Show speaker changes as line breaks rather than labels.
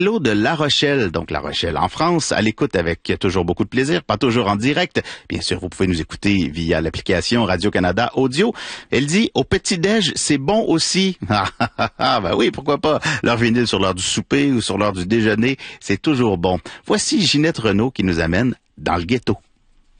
L'eau de La Rochelle, donc La Rochelle en France, à l'écoute avec toujours beaucoup de plaisir, pas toujours en direct. Bien sûr, vous pouvez nous écouter via l'application Radio-Canada Audio. Elle dit, au petit-déj, c'est bon aussi. Ben oui, pourquoi pas. Leur vinyle sur l'heure du souper ou sur l'heure du déjeuner, c'est toujours bon. Voici Ginette Renaud qui nous amène dans le ghetto.